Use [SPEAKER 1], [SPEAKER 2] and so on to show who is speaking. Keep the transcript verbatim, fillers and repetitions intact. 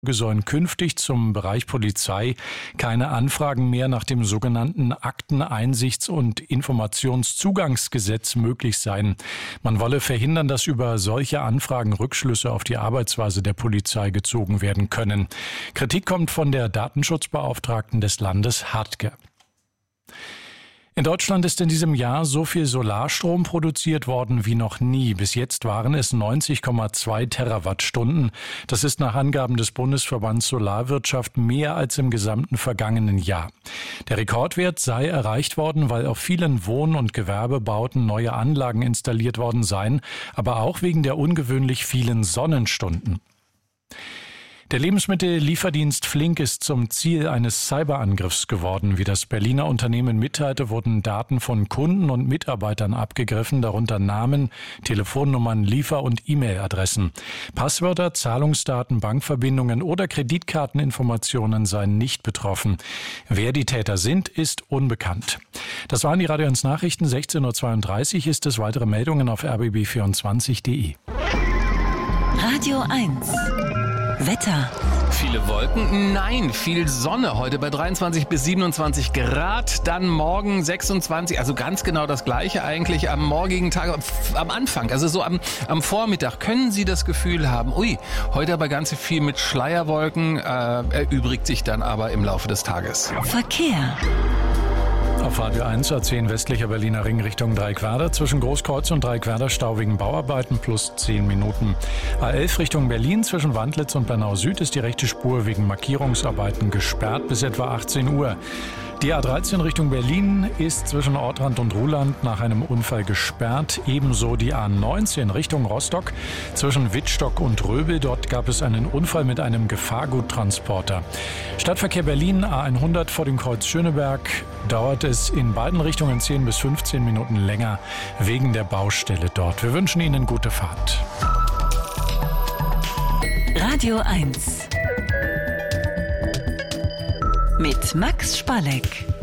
[SPEAKER 1] sollen künftig zum Bereich Polizei keine Anfragen mehr nach dem sogenannten Akteneinsichts- und Informationszugangsgesetz möglich sein. Man wolle verhindern, dass über solche Anfragen Rückschlüsse auf die Arbeitsweise der Polizei gezogen werden können. Kritik kommt von der Datenschutzbeauftragten des Landes Hartge. In Deutschland ist in diesem Jahr so viel Solarstrom produziert worden wie noch nie. Bis jetzt waren es neunzig Komma zwei Terawattstunden. Das ist nach Angaben des Bundesverbands Solarwirtschaft mehr als im gesamten vergangenen Jahr. Der Rekordwert sei erreicht worden, weil auf vielen Wohn- und Gewerbebauten neue Anlagen installiert worden seien, aber auch wegen der ungewöhnlich vielen Sonnenstunden. Der Lebensmittellieferdienst Flink ist zum Ziel eines Cyberangriffs geworden. Wie das Berliner Unternehmen mitteilte, wurden Daten von Kunden und Mitarbeitern abgegriffen, darunter Namen, Telefonnummern, Liefer- und E-Mail-Adressen. Passwörter, Zahlungsdaten, Bankverbindungen oder Kreditkarteninformationen seien nicht betroffen. Wer die Täter sind, ist unbekannt. Das waren die Radio eins Nachrichten. sechzehn Uhr zweiunddreißig ist es. Weitere Meldungen auf r b b vierundzwanzig punkt de.
[SPEAKER 2] Radio eins. Wetter.
[SPEAKER 3] Viele Wolken? Nein, viel Sonne. Heute bei dreiundzwanzig bis siebenundzwanzig Grad. Dann morgen sechsundzwanzig, also ganz genau das Gleiche eigentlich am morgigen Tag, am Anfang, also so am, am Vormittag können Sie das Gefühl haben, ui, heute aber ganz viel mit Schleierwolken, äh, erübrigt sich dann aber im Laufe des Tages.
[SPEAKER 2] Verkehr.
[SPEAKER 1] Auf Radio eins A zehn westlicher Berliner Ring Richtung Dreiquarder zwischen Großkreuz und Dreiquarder Stau wegen Bauarbeiten plus zehn Minuten. A elf Richtung Berlin zwischen Wandlitz und Bernau Süd ist die rechte Spur wegen Markierungsarbeiten gesperrt bis etwa achtzehn Uhr. Die A dreizehn Richtung Berlin ist zwischen Ortrand und Ruhland nach einem Unfall gesperrt. Ebenso die A neunzehn Richtung Rostock zwischen Wittstock und Röbel. Dort gab es einen Unfall mit einem Gefahrguttransporter. Stadtverkehr Berlin A hundert vor dem Kreuz Schöneberg dauert es in beiden Richtungen zehn bis fünfzehn Minuten länger wegen der Baustelle dort. Wir wünschen Ihnen gute Fahrt.
[SPEAKER 2] Radio eins. Mit Max Spalleck.